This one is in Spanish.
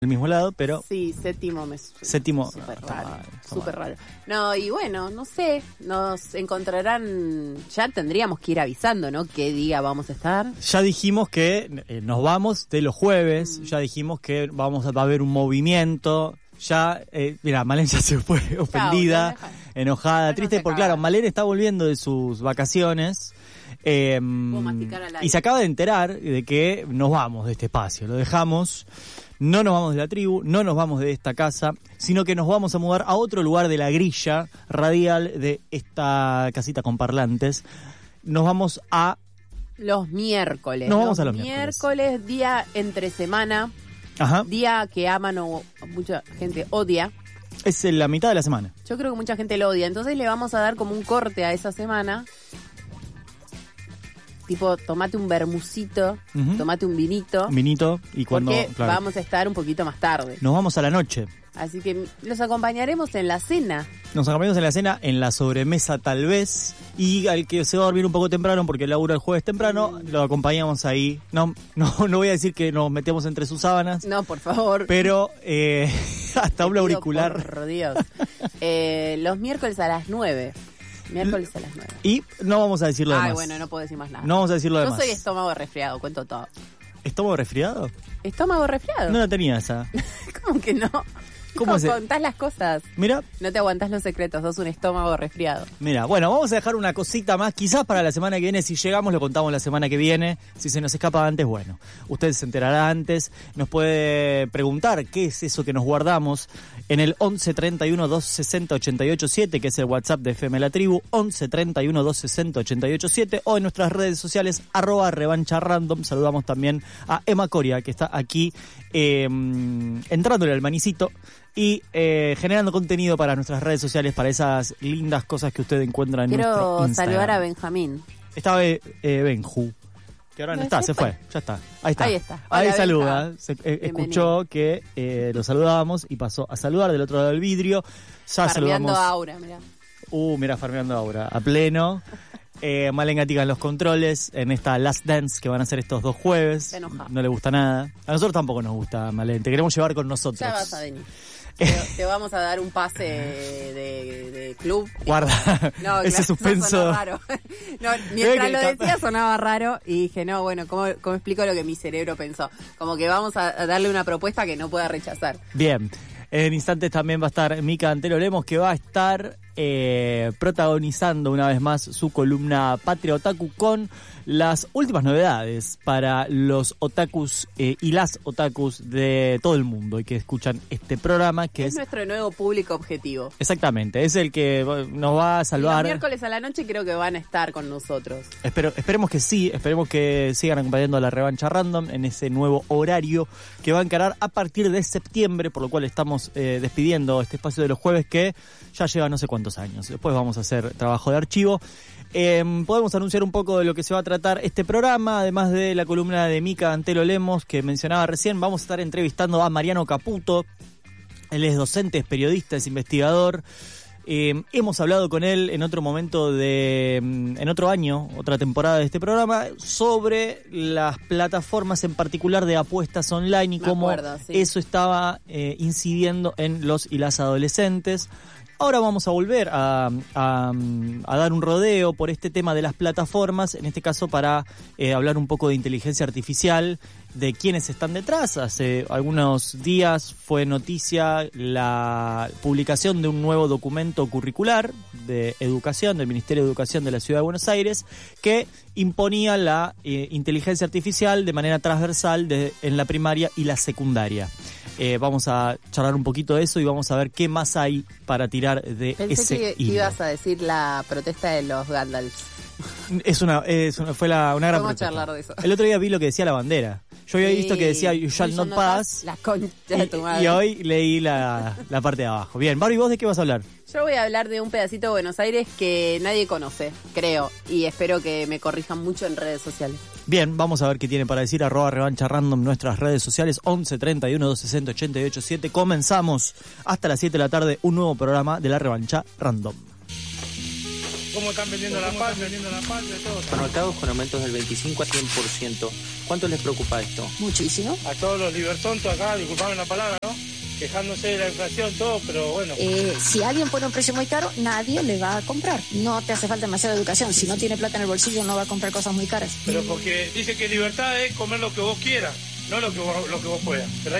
el mismo lado, pero... Sí, séptimo mes. Séptimo. Súper raro. No, y bueno, no sé, nos encontrarán, ya tendríamos que ir avisando, ¿no? ¿Qué día vamos a estar? Ya dijimos que nos vamos de los jueves, ya dijimos que va a haber un movimiento, ya, mira, Malén ya se fue ofendida, enojada, triste, porque claro, Malén está volviendo de sus vacaciones. Y se acaba de enterar de que nos vamos de este espacio, lo dejamos, no nos vamos de la tribu, no nos vamos de esta casa, sino que nos vamos a mudar a otro lugar de la grilla radial de esta casita con parlantes. Nos vamos a... Los miércoles. Nos vamos a los miércoles. Día entre semana, Ajá. Día que aman o mucha gente odia. Es la mitad de la semana. Yo creo que mucha gente lo odia, entonces le vamos a dar como un corte a esa semana. Tipo, tomate un bermucito, tomate un vinito. Y cuando... Porque claro, vamos a estar un poquito más tarde. nos vamos a la noche. Así que los acompañaremos en la cena. Nos acompañamos en la cena, en la sobremesa tal vez. Y al que se va a dormir un poco temprano, porque labura el jueves temprano, lo acompañamos ahí. No voy a decir que nos metemos entre sus sábanas. No, por favor. Pero hasta un auricular. Por Dios. Los miércoles a las 9. Miércoles a las 9. Y no vamos a decir lo demás. Ay, bueno, no puedo decir más nada. No vamos a decir lo demás. Yo soy estómago resfriado, cuento todo. ¿Estómago resfriado? ¿Estómago resfriado? No la tenía esa. ¿Cómo que no? ¿Cómo se contás las cosas? Mira. No te aguantás los secretos, sos un estómago resfriado. Mira, bueno, vamos a dejar una cosita más, quizás para la semana que viene. Si llegamos, lo contamos la semana que viene. Si se nos escapa antes, bueno, usted se enterará antes. Nos puede preguntar qué es eso que nos guardamos en el 11 31 260 887, que es el WhatsApp de FM La Tribu, 11 31 260 887, o en nuestras redes sociales, @revancharrandom. Saludamos también a Emma Coria, que está aquí entrándole al manicito y generando contenido para nuestras redes sociales, para esas lindas cosas que usted encuentra en nuestro Instagram. Quiero saludar a Benjamín. Estaba Benju, que ahora no está, se fue, ya está. Ahí está. Ahí está. Ahí Hola, saluda. Escuchó que lo saludábamos y pasó a saludar del otro lado del vidrio. Ya farmeando saludamos. Aura, mirá. Mirá, farmeando Aura, a pleno. Malén Gatica en los controles, en esta Last Dance que van a hacer estos 2 jueves. No le gusta nada. A nosotros tampoco nos gusta, Malén. Te queremos llevar con nosotros. Ya vas a venir. Te vamos a dar un pase de club. Guarda, no, ese suspenso. No, raro. No, mientras lo decía sonaba raro y dije, no, bueno, ¿cómo explico lo que mi cerebro pensó? Como que vamos a darle una propuesta que no pueda rechazar. Bien. En instantes también va a estar Mica Antelo Lemos, que va a estar protagonizando una vez más su columna Patria Otaku con las últimas novedades para los otakus y las otakus de todo el mundo y que escuchan este programa, que es nuestro nuevo público objetivo. Exactamente, es el que nos va a salvar. Y los miércoles a la noche creo que van a estar con nosotros. Esperemos que sí, esperemos que sigan acompañando a la Revancha Random en ese nuevo horario que va a encarar a partir de septiembre, por lo cual estamos despidiendo este espacio de los jueves que ya lleva no sé cuántos años. Después vamos a hacer trabajo de archivo. Podemos anunciar un poco de lo que se va a tratar este programa, además de la columna de Mica Antelo Lemos que mencionaba recién. Vamos a estar entrevistando a Mariano Caputo. Él es docente, es periodista, es investigador. Hemos hablado con él en otro momento en otro año, otra temporada de este programa, sobre las plataformas en particular de apuestas online y cómo eso estaba incidiendo en los y las adolescentes. Ahora vamos a volver a dar un rodeo por este tema de las plataformas, en este caso para hablar un poco de inteligencia artificial, de quiénes están detrás. Hace algunos días fue noticia la publicación de un nuevo documento curricular de educación, del Ministerio de Educación de la Ciudad de Buenos Aires, que imponía la inteligencia artificial de manera transversal en la primaria y la secundaria. Vamos a charlar un poquito de eso y vamos a ver qué más hay para tirar de ese hilo. Pensé que ibas a decir la protesta de los Gandalfs. Fue una gran protesta. Vamos a charlar de eso. El otro día vi lo que decía la bandera. Yo había visto que decía You shall not pass. La concha de tu madre. Y hoy leí la parte de abajo. Bien, Barbie, ¿vos de qué vas a hablar? Yo voy a hablar de un pedacito de Buenos Aires que nadie conoce, creo. Y espero que me corrijan mucho en redes sociales. Bien, vamos a ver qué tiene para decir. @revancha random nuestras redes sociales. 11 31 260 887. Comenzamos hasta las 7 de la tarde un nuevo programa de la Revancha Random. cómo están vendiendo la patria, todo. Supermercados con aumentos del 25 a 100%. ¿Cuánto les preocupa esto? Muchísimo. A todos los libertontos acá, disculpame la palabra, ¿no? Quejándose de la inflación, todo, pero bueno. Si alguien pone un precio muy caro, nadie le va a comprar. No te hace falta demasiada educación. Si no tiene plata en el bolsillo, no va a comprar cosas muy caras. Pero porque dice que libertad es comer lo que vos quieras, no lo que vos puedas. Pero